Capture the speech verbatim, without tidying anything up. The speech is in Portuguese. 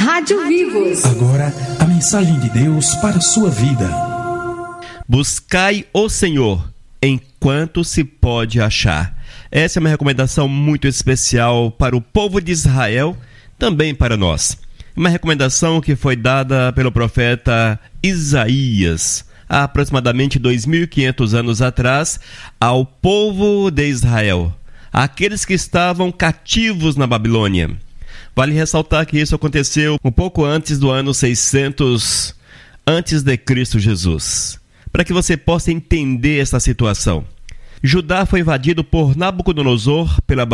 Rádio Vivos. Agora, a mensagem de Deus para a sua vida. Buscai o Senhor enquanto se pode achar. Essa é uma recomendação muito especial para o povo de Israel, também para nós. Uma recomendação que foi dada pelo profeta Isaías, há aproximadamente dois mil e quinhentos anos atrás, ao povo de Israel, aqueles que estavam cativos na Babilônia. Vale ressaltar que isso aconteceu um pouco antes do ano seiscentos antes de Cristo Jesus. Para que você possa entender essa situação. Judá foi invadido por Nabucodonosor pela